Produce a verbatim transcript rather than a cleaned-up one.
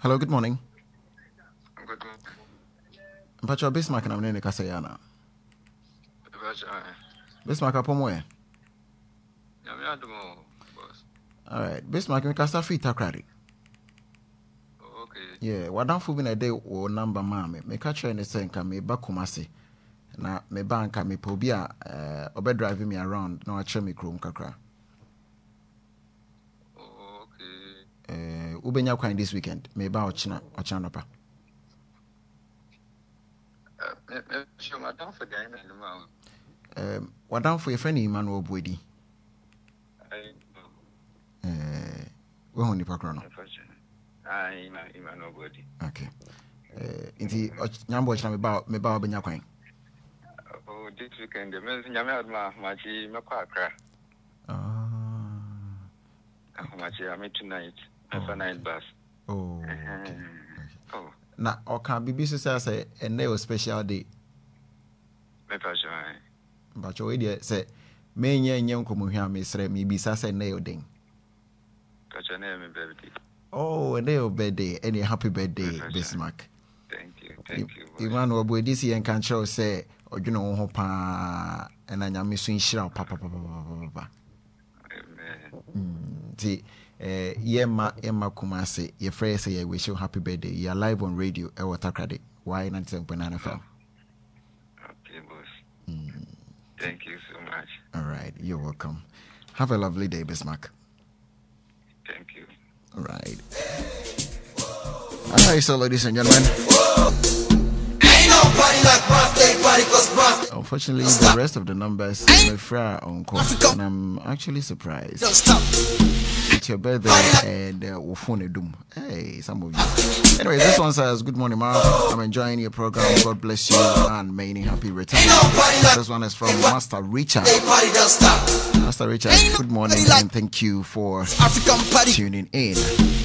Hello, good morning. Good morning. Pacho Bismarck na mnene kasayana. Bismarck apomo e. Nyame adumo, boss. All right, Bismarck me kasa free takrari. Okay. Yeah, wadanfo bi na dey o number ma me. Me ka kire ne say nka me ba Kumasi. Na me ba nka me po bi a eh obe drive me around na wa kire me krom kakra. Okay. Eh ubenya kwan this weekend. Me ba ochina ochina nopa. Uh, me me sure madam for game and ma. Eh wadanfo ye friend Emmanuel Buedi. I Eh we ho nipa kro no. Ai ma Emmanuel Buedi. Okay. Eh inti nyambo ochina me ba me ba obenya kwan. Oh, this weekend, the men nyame aduma machi me kwa akra. Ah. Machi am tonight. For night bus. Oh. Okay. Oh. Na oka bibi so say say ene o special day. Me pa sure. But you dey say me nye nye nkomohwa me sre me bisa say ene o den. Ka chane me birthday. Oh, ene o birthday, any happy birthday Bismarck. Thank you. Thank you. Emmanuel Buedi si en kan show say odwene wo ho pa ena nyame so nhira papa papa papa. Amen. Mm, ti eh yema yema Kumasi ye frɛ say ye wish you happy birthday. You are live on radio e Waterkrade Y ninety-seven point nine F M. Okay, boss. Mm. Thank you so much. All right, you're welcome. Have a lovely day, Bismarck. Thank you. All right. All right, so ladies and gentlemen. Ain't nobody like birthday party, cause birthday. Unfortunately, the rest of the numbers are fra on call, and I'm actually surprised. Don't stop. It's your birthday and uh, phone doom. Hey, some of you. Anyway, this one says, "Good morning, Mark. I'm enjoying your program. God bless you and many happy returns." This one is from Master Richard. Party don't stop. Master Richard, good morning and thank you for African party. tuning in.